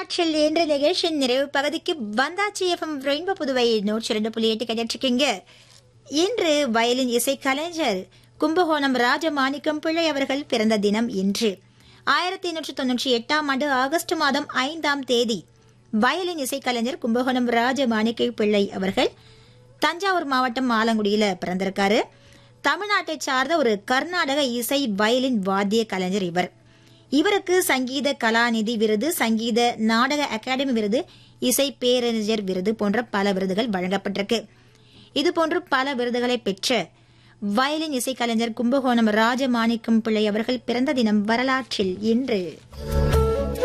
வரலாற்றில் என்ற நிகழ்ச்சியின் நிறைவு பகுதிக்கு வந்தாச்சி எஃப்எம் ரெயின்போ புதுவை 102.8 கேட்டிருக்கீங்க. இன்று வயலின் இசை கலைஞர் கும்பகோணம் ராஜமாணிக்கம் பிள்ளை அவர்கள் பிறந்த தினம் இன்று. 1898ஆம் ஆண்டு ஆகஸ்ட் மாதம் 5ஆம் தேதி வயலின் இசைக்கலைஞர் கும்பகோணம் ராஜமாணிக்க பிள்ளை அவர்கள் தஞ்சாவூர் மாவட்டம் ஆலங்குடியில பிறந்திருக்காரு. தமிழ்நாட்டை சார்ந்த ஒரு கர்நாடக இசை வயலின் வாத்திய கலைஞர் இவருக்கு சங்கீத கலாநிதி விருது, சங்கீத நாடக அகாடமி விருது, இசை பேரறிஞர் விருது போன்ற பல விருதுகள் வழங்கப்பட்டிருக்கு. இதுபோன்று பல விருதுகளை பெற்ற வயலின் இசைக்கலைஞர் கும்பகோணம் ராஜமாணிக்கம் பிள்ளை அவர்கள் பிறந்த தினம் வரலாற்றில் இன்று.